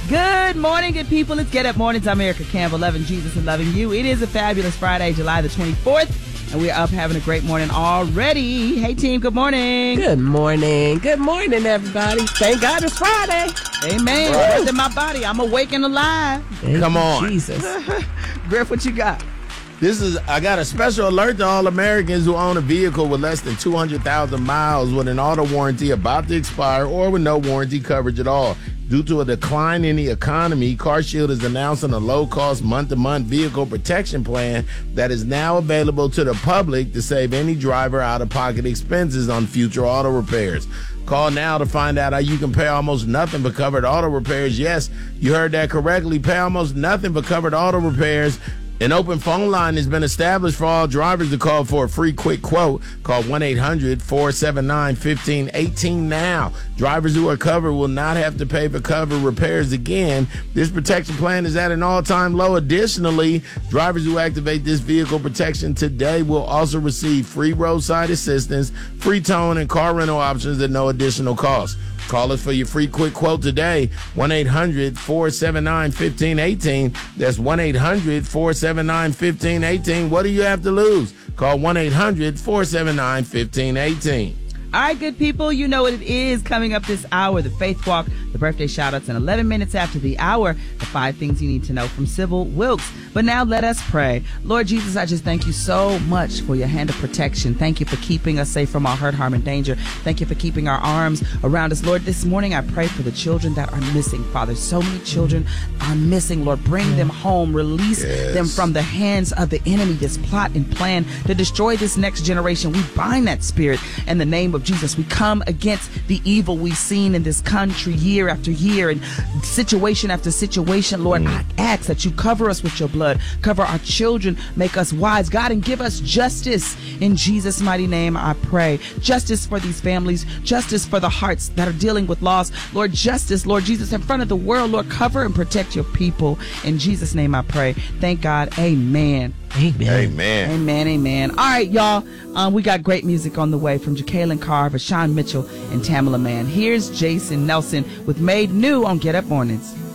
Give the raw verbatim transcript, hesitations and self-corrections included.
Good morning, good people. It's Get Up Mornings. I'm Erica Campbell, loving Jesus and loving you. It is a fabulous Friday, July the twenty-fourth, and we're up having a great morning already. Hey, team, good morning. Good morning. Good morning, everybody. Thank God it's Friday. Amen. Right. Breath in my body. I'm awake and alive. Thank Come you, on. Jesus. Griff, what you got? This is, I got a special alert to all Americans who own a vehicle with less than two hundred thousand miles with an auto warranty about to expire or with no warranty coverage at all. Due to a decline in the economy, CarShield is announcing a low-cost month-to-month vehicle protection plan that is now available to the public to save any driver out-of-pocket expenses on future auto repairs. Call now to find out how you can pay almost nothing for covered auto repairs. Yes, you heard that correctly. Pay almost nothing for covered auto repairs. An open phone line has been established for all drivers to call for a free quick quote. Call one eight hundred four seven nine one five one eight now. Drivers who are covered will not have to pay for covered repairs again. This protection plan is at an all-time low. Additionally, drivers who activate this vehicle protection today will also receive free roadside assistance, free towing, and car rental options at no additional cost. Call us for your free quick quote today, one eight hundred four seven nine one five one eight. That's one eight hundred four seven nine one five one eight. What do you have to lose? Call one eight hundred four seven nine one five one eight. All right, good people, you know what it is coming up this hour, the Faith Walk, the birthday shout-outs, and eleven minutes after the hour, the five things you need to know from Sybil Wilkes. But now let us pray. Lord Jesus, I just thank you so much for your hand of protection. Thank you for keeping us safe from all hurt, harm, and danger. Thank you for keeping our arms around us. Lord, this morning I pray for the children that are missing. Father, so many children are missing. Lord, bring them home. Release Yes. them from the hands of the enemy, this plot and plan to destroy this next generation. We bind that spirit in the name of Jesus. We come against the evil we've seen in this country year after year and situation after situation. Lord, I ask that you cover us with your blood, cover our children, make us wise, God, and give us justice. In Jesus' mighty name, I pray. Justice for these families, justice for the hearts that are dealing with loss. Lord, justice, Lord Jesus, in front of the world. Lord, cover and protect your people. In Jesus' name, I pray. Thank God. Amen. Amen. Amen. Amen, amen. All right, y'all. Um, we got great music on the way from Jacqueline Carr, Vashawn Mitchell, and Tamala Mann. Here's Jason Nelson with Made New on Get Up Mornings.